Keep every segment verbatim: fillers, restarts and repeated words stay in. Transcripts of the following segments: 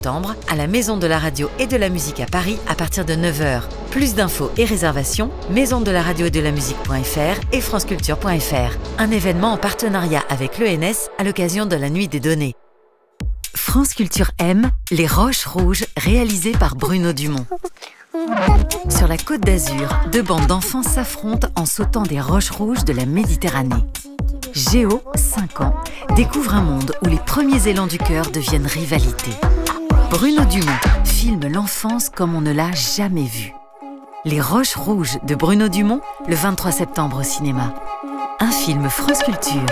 septembre à la Maison de la Radio et de la Musique à Paris à partir de neuf heures. Plus d'infos et réservations, maison de la radio et de la musique.fr et franceculture.fr. Un événement en partenariat avec l'E N S à l'occasion de la Nuit des Données. France Culture aime Les Roches Rouges, réalisées par Bruno Dumont. Sur la Côte d'Azur, deux bandes d'enfants s'affrontent en sautant des roches rouges de la Méditerranée. Géo, cinq ans, découvre un monde où les premiers élans du cœur deviennent rivalité. Bruno Dumont filme l'enfance comme on ne l'a jamais vue. Les Roches Rouges de Bruno Dumont, le vingt-trois septembre au cinéma. Un film France Culture.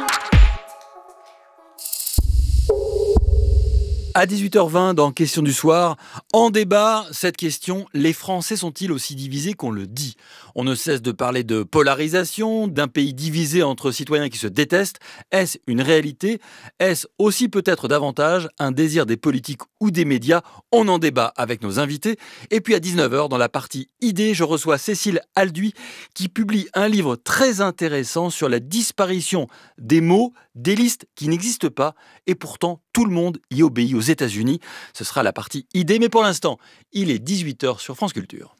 À dix-huit heures vingt, dans Question du soir, en débat, cette question, les Français sont-ils aussi divisés qu'on le dit ? On ne cesse de parler de polarisation, d'un pays divisé entre citoyens qui se détestent. Est-ce une réalité ? Est-ce aussi peut-être davantage un désir des politiques ou des médias ? On en débat avec nos invités. Et puis à dix-neuf heures, dans la partie idées, je reçois Cécile Alduy qui publie un livre très intéressant sur la disparition des mots, des listes qui n'existent pas. Et pourtant, tout le monde y obéit aux États-Unis. Ce sera la partie idées, mais pour l'instant, il est dix-huit heures sur France Culture.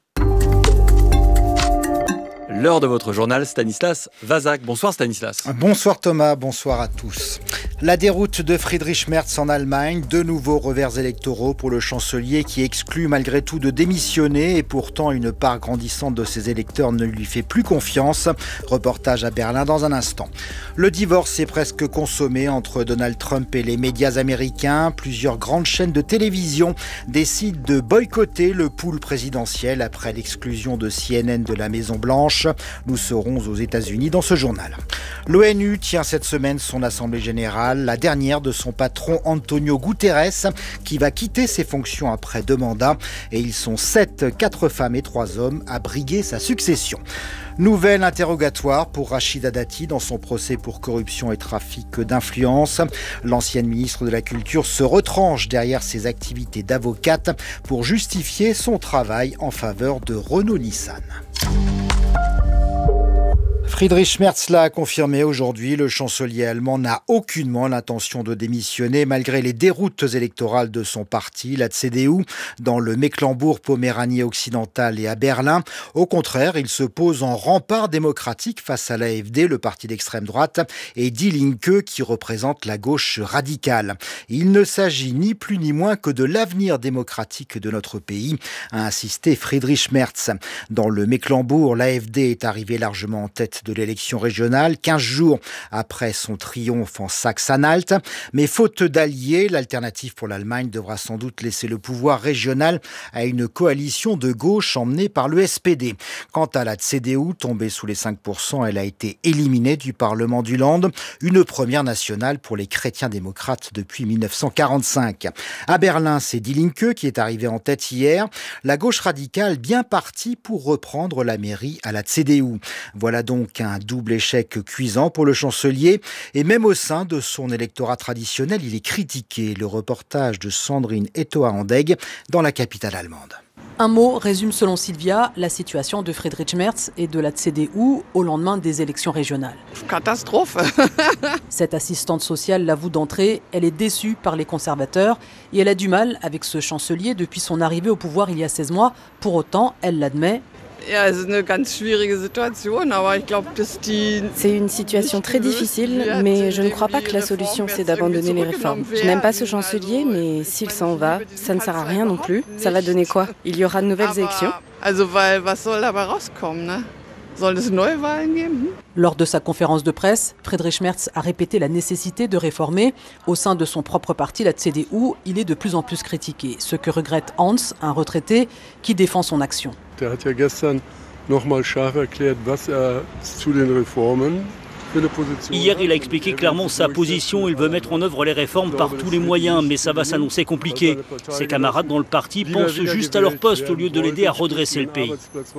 L'heure de votre journal, Stanislas Vazak. Bonsoir Stanislas. Bonsoir Thomas, bonsoir à tous. La déroute de Friedrich Merz en Allemagne, de nouveaux revers électoraux pour le chancelier qui exclut malgré tout de démissionner et pourtant une part grandissante de ses électeurs ne lui fait plus confiance. Reportage à Berlin dans un instant. Le divorce est presque consommé entre Donald Trump et les médias américains. Plusieurs grandes chaînes de télévision décident de boycotter le pool présidentiel après l'exclusion de C N N de la Maison-Blanche. Nous serons aux États-Unis dans ce journal. L'ONU tient cette semaine son assemblée générale, la dernière de son patron Antonio Guterres, qui va quitter ses fonctions après deux mandats. Et ils sont sept, quatre femmes et trois hommes à briguer sa succession. Nouvel interrogatoire pour Rachida Dati dans son procès pour corruption et trafic d'influence. L'ancienne ministre de la Culture se retranche derrière ses activités d'avocate pour justifier son travail en faveur de Renault-Nissan. Friedrich Merz l'a confirmé aujourd'hui, le chancelier allemand n'a aucunement l'intention de démissionner malgré les déroutes électorales de son parti, la C D U, dans le Mecklembourg-Poméranie occidentale et à Berlin. Au contraire, il se pose en rempart démocratique face à l'A F D, le parti d'extrême droite, et Die Linke qui représente la gauche radicale. Il ne s'agit ni plus ni moins que de l'avenir démocratique de notre pays, a insisté Friedrich Merz. Dans le Mecklembourg, l'A F D est arrivé largement en tête de l'élection régionale, quinze jours après son triomphe en Saxe-Anhalt. Mais faute d'alliés, l'alternative pour l'Allemagne devra sans doute laisser le pouvoir régional à une coalition de gauche emmenée par le S P D. Quant à la C D U, tombée sous les cinq pour cent, elle a été éliminée du Parlement du Land, une première nationale pour les chrétiens démocrates depuis dix-neuf cent quarante-cinq. À Berlin, c'est Die Linke qui est arrivée en tête hier. La gauche radicale bien partie pour reprendre la mairie à la C D U. Voilà donc un double échec cuisant pour le chancelier. Et même au sein de son électorat traditionnel, il est critiqué. Le reportage de Sandrine Etoa-Andeg dans la capitale allemande. Un mot résume selon Sylvia la situation de Friedrich Merz et de la C D U au lendemain des élections régionales. Catastrophe. Cette assistante sociale l'avoue d'entrée, elle est déçue par les conservateurs et elle a du mal avec ce chancelier depuis son arrivée au pouvoir il y a seize mois. Pour autant, elle l'admet. C'est une situation très difficile, mais je ne crois pas que la solution c'est d'abandonner les réformes. Je n'aime pas ce chancelier, mais s'il s'en va, ça ne sert à rien non plus. Ça va donner quoi ? Il y aura de nouvelles élections ? Lors de sa conférence de presse, Friedrich Merz a répété la nécessité de réformer. Au sein de son propre parti, la C D U, il est de plus en plus critiqué. Ce que regrette Hans, un retraité, qui défend son action. Hier, il a expliqué clairement sa position. Il veut mettre en œuvre les réformes par tous les moyens, mais ça va s'annoncer compliqué. Ses camarades dans le parti pensent juste à leur poste au lieu de l'aider à redresser le pays.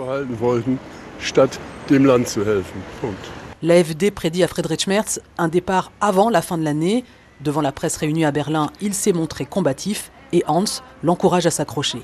L'A F D prédit à Friedrich Merz un départ avant la fin de l'année. Devant la presse réunie à Berlin, il s'est montré combatif et Hans l'encourage à s'accrocher.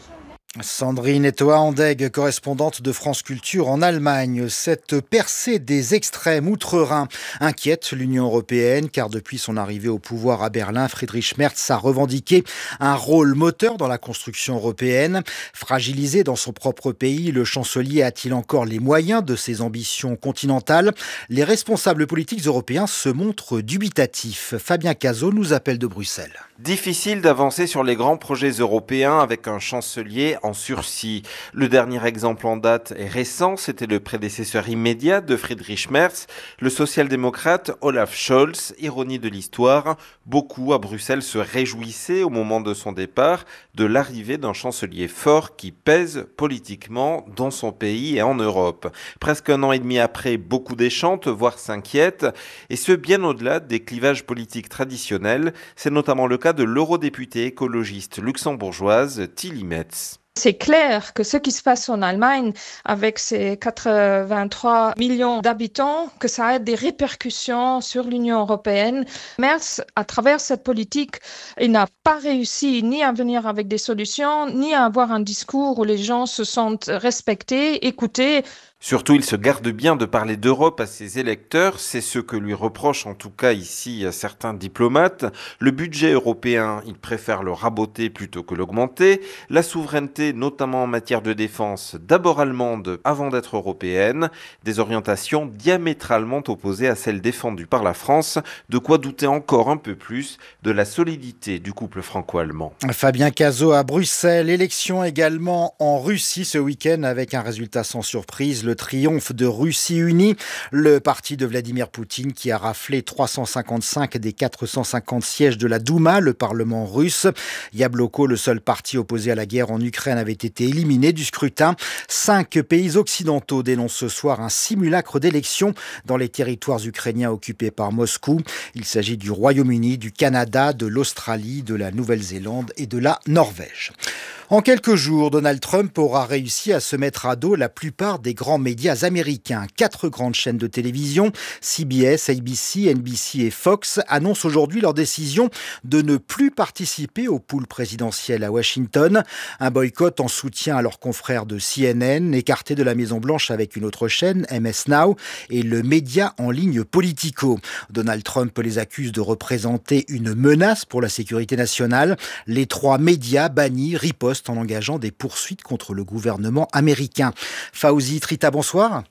Sandrine Etoa-Andeg, correspondante de France Culture en Allemagne. Cette percée des extrêmes outre-Rhin inquiète l'Union européenne car depuis son arrivée au pouvoir à Berlin, Friedrich Merz a revendiqué un rôle moteur dans la construction européenne. Fragilisé dans son propre pays, le chancelier a-t-il encore les moyens de ses ambitions continentales ? Les responsables politiques européens se montrent dubitatifs. Fabien Cazot nous appelle de Bruxelles. Difficile d'avancer sur les grands projets européens avec un chancelier en sursis. Le dernier exemple en date est récent, c'était le prédécesseur immédiat de Friedrich Merz, le social-démocrate Olaf Scholz. Ironie de l'histoire, beaucoup à Bruxelles se réjouissaient au moment de son départ de l'arrivée d'un chancelier fort qui pèse politiquement dans son pays et en Europe. Presque un an et demi après, beaucoup déchantent, voire s'inquiètent, et ce bien au-delà des clivages politiques traditionnels. C'est notamment le cas de l'eurodéputée écologiste luxembourgeoise Tilly Metz. C'est clair que ce qui se passe en Allemagne, avec ses quatre-vingt-trois millions d'habitants, que ça a des répercussions sur l'Union européenne. Merz, à travers cette politique, il n'a pas réussi ni à venir avec des solutions, ni à avoir un discours où les gens se sentent respectés, écoutés. Surtout, il se garde bien de parler d'Europe à ses électeurs. C'est ce que lui reprochent en tout cas ici certains diplomates. Le budget européen, il préfère le raboter plutôt que l'augmenter. La souveraineté, notamment en matière de défense, d'abord allemande avant d'être européenne. Des orientations diamétralement opposées à celles défendues par la France. De quoi douter encore un peu plus de la solidité du couple franco-allemand. Fabien Cazot à Bruxelles. Élection également en Russie ce week-end avec un résultat sans surprise. Le triomphe de Russie unie, le parti de Vladimir Poutine qui a raflé trois cent cinquante-cinq des quatre cent cinquante sièges de la Douma, le parlement russe. Yabloko, le seul parti opposé à la guerre en Ukraine, avait été éliminé du scrutin. Cinq pays occidentaux dénoncent ce soir un simulacre d'élection dans les territoires ukrainiens occupés par Moscou. Il s'agit du Royaume-Uni, du Canada, de l'Australie, de la Nouvelle-Zélande et de la Norvège. En quelques jours, Donald Trump aura réussi à se mettre à dos la plupart des grands médias américains. Quatre grandes chaînes de télévision, C B S, A B C, N B C et Fox, annoncent aujourd'hui leur décision de ne plus participer au pool présidentiel à Washington. Un boycott en soutien à leurs confrères de C N N, écartés de la Maison-Blanche avec une autre chaîne, M S Now, et le média en ligne Politico. Donald Trump les accuse de représenter une menace pour la sécurité nationale. Les trois médias bannis ripostent en engageant des poursuites contre le gouvernement américain. Fawzi Trita, bonsoir.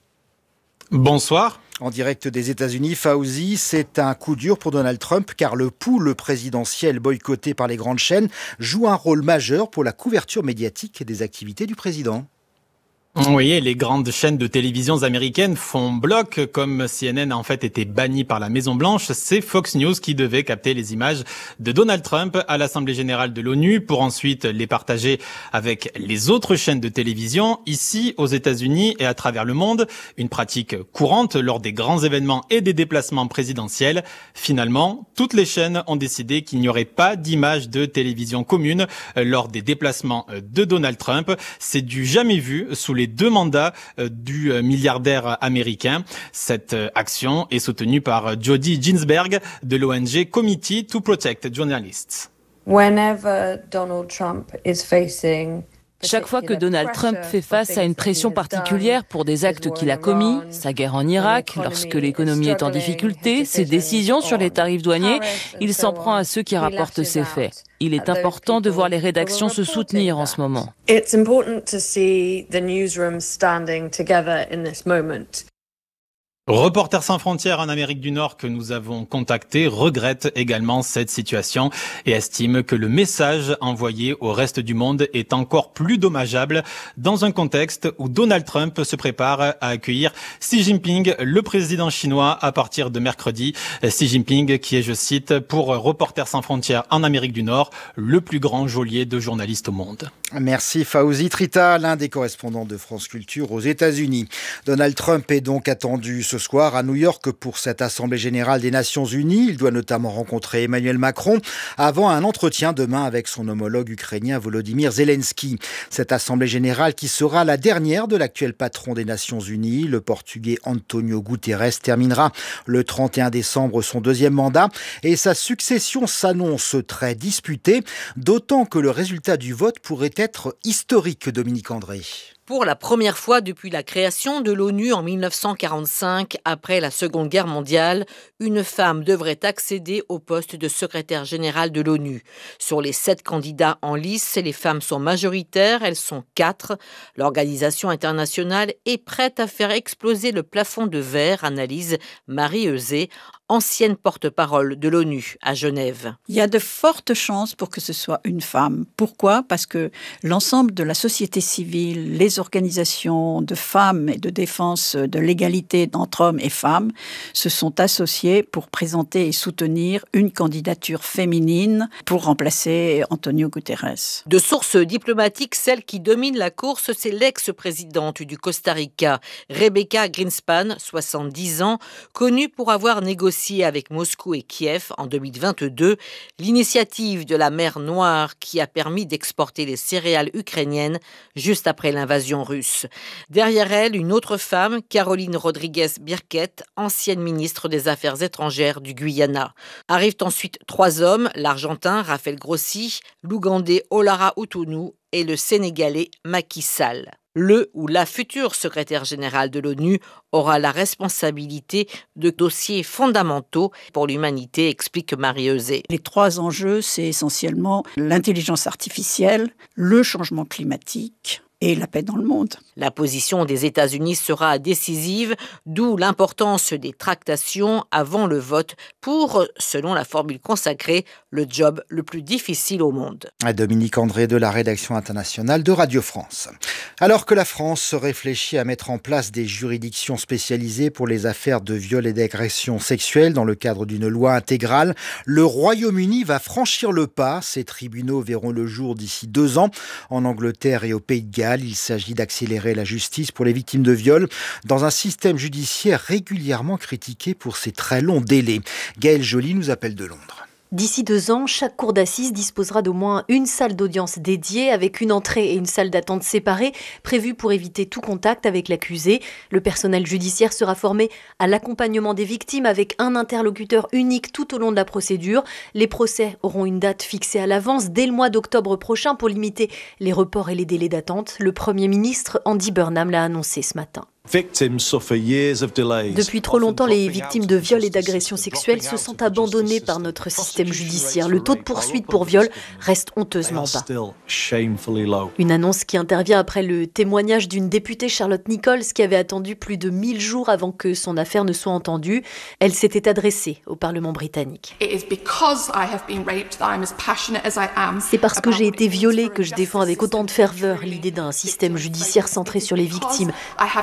Bonsoir. En direct des États-Unis, Fawzi, c'est un coup dur pour Donald Trump car le pool présidentiel boycotté par les grandes chaînes joue un rôle majeur pour la couverture médiatique des activités du président. Oui, les grandes chaînes de télévision américaines font bloc. Comme C N N a en fait été banni par la Maison-Blanche, c'est Fox News qui devait capter les images de Donald Trump à l'Assemblée générale de l'ONU pour ensuite les partager avec les autres chaînes de télévision ici aux États-Unis et à travers le monde. Une pratique courante lors des grands événements et des déplacements présidentiels. Finalement, toutes les chaînes ont décidé qu'il n'y aurait pas d'images de télévision commune lors des déplacements de Donald Trump. C'est du jamais vu sous les les deux mandats du milliardaire américain. Cette action est soutenue par Jody Ginsberg de l'O N G Committee to Protect Journalists. Whenever Donald Trump is facing Chaque fois que Donald Trump fait face à une pression particulière pour des actes qu'il a commis, sa guerre en Irak, lorsque l'économie est en difficulté, ses décisions sur les tarifs douaniers, il s'en prend à ceux qui rapportent ces faits. Il est important de voir les rédactions se soutenir en ce moment. It's important to see the newsroom standing together in this moment. Reporters sans frontières en Amérique du Nord que nous avons contacté regrette également cette situation et estime que le message envoyé au reste du monde est encore plus dommageable dans un contexte où Donald Trump se prépare à accueillir Xi Jinping, le président chinois, à partir de mercredi. Xi Jinping qui est, je cite, pour Reporters sans frontières en Amérique du Nord, le plus grand geôlier de journalistes au monde. Merci Fawzi Trita, l'un des correspondants de France Culture aux États-Unis. Donald Trump est donc attendu ce soir à New York pour cette Assemblée générale des Nations Unies. Il doit notamment rencontrer Emmanuel Macron avant un entretien demain avec son homologue ukrainien Volodymyr Zelensky. Cette Assemblée générale qui sera la dernière de l'actuel patron des Nations Unies, le Portugais António Guterres, terminera le trente et un décembre son deuxième mandat et sa succession s'annonce très disputée, d'autant que le résultat du vote pourrait être historique, Dominique André. Pour la première fois depuis la création de l'ONU en mille neuf cent quarante-cinq, après la Seconde Guerre mondiale, une femme devrait accéder au poste de secrétaire général de l'ONU. Sur les sept candidats en lice, les femmes sont majoritaires, elles sont quatre. L'organisation internationale est prête à faire exploser le plafond de verre, analyse Marie Euzet, ancienne porte-parole de l'ONU à Genève. Il y a de fortes chances pour que ce soit une femme. Pourquoi ? Parce que l'ensemble de la société civile, les organisations de femmes et de défense de l'égalité entre hommes et femmes se sont associées pour présenter et soutenir une candidature féminine pour remplacer António Guterres. De sources diplomatiques, celle qui domine la course, c'est l'ex-présidente du Costa Rica, Rebecca Greenspan, soixante-dix ans, connue pour avoir négocié avec Moscou et Kiev en deux mille vingt-deux l'initiative de la mer Noire qui a permis d'exporter les céréales ukrainiennes juste après l'invasion russe. Derrière elle, une autre femme, Caroline Rodriguez Birquet, ancienne ministre des Affaires étrangères du Guyana. Arrivent ensuite trois hommes, l'Argentin Raphaël Grossi, l'Ougandais Olara Outonou et le Sénégalais Macky Sall. Le ou la future secrétaire générale de l'ONU aura la responsabilité de dossiers fondamentaux pour l'humanité, explique Marie Euzet. Les trois enjeux, c'est essentiellement l'intelligence artificielle, le changement climatique et la paix dans le monde. La position des États-Unis sera décisive, d'où l'importance des tractations avant le vote pour, selon la formule consacrée, le job le plus difficile au monde. Dominique André de la rédaction internationale de Radio France. Alors que la France se réfléchit à mettre en place des juridictions spécialisées pour les affaires de viol et d'agression sexuelle dans le cadre d'une loi intégrale, le Royaume-Uni va franchir le pas. Ces tribunaux verront le jour d'ici deux ans en Angleterre et au Pays de Galles. Il s'agit d'accélérer la justice pour les victimes de viol dans un système judiciaire régulièrement critiqué pour ses très longs délais. Gaëlle Joly nous appelle de Londres. D'ici deux ans, chaque cour d'assises disposera d'au moins une salle d'audience dédiée avec une entrée et une salle d'attente séparées, prévues pour éviter tout contact avec l'accusé. Le personnel judiciaire sera formé à l'accompagnement des victimes avec un interlocuteur unique tout au long de la procédure. Les procès auront une date fixée à l'avance dès le mois d'octobre prochain pour limiter les reports et les délais d'attente. Le Premier ministre Andy Burnham l'a annoncé ce matin. Depuis trop longtemps, les victimes de viol et d'agressions sexuelles se sentent abandonnées par notre système judiciaire. Le taux de poursuite pour viol reste honteusement bas. Une annonce qui intervient après le témoignage d'une députée, Charlotte Nichols, qui avait attendu plus de mille jours avant que son affaire ne soit entendue. Elle s'était adressée au Parlement britannique. C'est parce que j'ai été violée que je défends avec autant de ferveur l'idée d'un système judiciaire centré sur les victimes.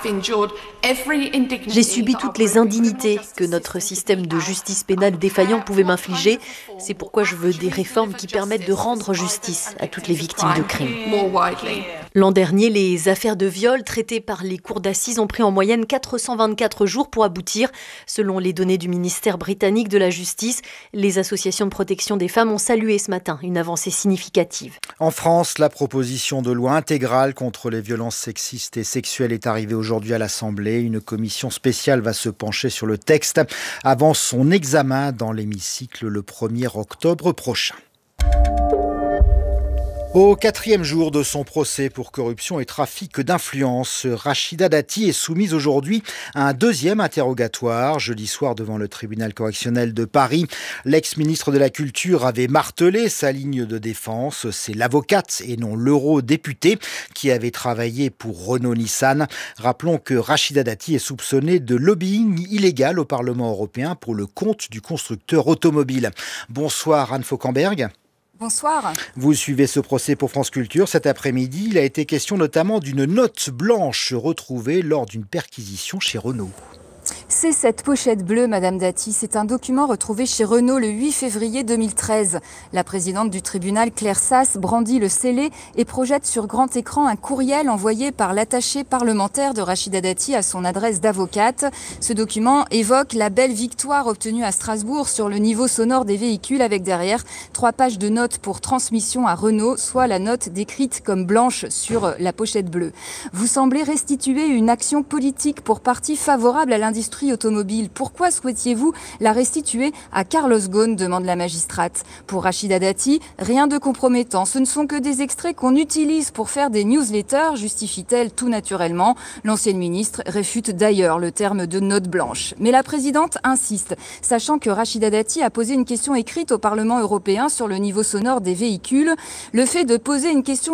J'ai subi toutes les indignités que notre système de justice pénale défaillant pouvait m'infliger. C'est pourquoi je veux des réformes qui permettent de rendre justice à toutes les victimes de crimes. L'an dernier, les affaires de viol traitées par les cours d'assises ont pris en moyenne quatre cent vingt-quatre jours pour aboutir. Selon les données du ministère britannique de la Justice, les associations de protection des femmes ont salué ce matin une avancée significative. En France, la proposition de loi intégrale contre les violences sexistes et sexuelles est arrivée aujourd'hui à l'Assemblée. Une commission spéciale va se pencher sur le texte avant son examen dans l'hémicycle le premier octobre prochain. Au quatrième jour de son procès pour corruption et trafic d'influence, Rachida Dati est soumise aujourd'hui à un deuxième interrogatoire. Jeudi soir, devant le tribunal correctionnel de Paris, l'ex-ministre de la Culture avait martelé sa ligne de défense. C'est l'avocate et non l'eurodéputé qui avait travaillé pour Renault-Nissan. Rappelons que Rachida Dati est soupçonnée de lobbying illégal au Parlement européen pour le compte du constructeur automobile. Bonsoir Anne Fauquemberg. Bonsoir. Vous suivez ce procès pour France Culture. Cet après-midi, il a été question notamment d'une note blanche retrouvée lors d'une perquisition chez Renault. c'est cette pochette bleue, Madame Dati? C'est un document retrouvé chez Renault le huit février deux mille treize. La présidente du tribunal, Claire Sass, brandit le scellé et projette sur grand écran un courriel envoyé par l'attaché parlementaire de Rachida Dati à son adresse d'avocate. Ce document évoque la belle victoire obtenue à Strasbourg sur le niveau sonore des véhicules, avec derrière trois pages de notes pour transmission à Renault, soit la note décrite comme blanche sur la pochette bleue. Vous semblez restituer une action politique pour parti favorable à l'industrie automobile. Pourquoi souhaitiez-vous la restituer à Carlos Ghosn, demande la magistrate. Pour Rachida Dati, rien de compromettant. Ce ne sont que des extraits qu'on utilise pour faire des newsletters, justifie-t-elle tout naturellement. L'ancienne ministre réfute d'ailleurs le terme de note blanche. Mais la présidente insiste, sachant que Rachida Dati a posé une question écrite au Parlement européen sur le niveau sonore des véhicules. Le fait de poser une question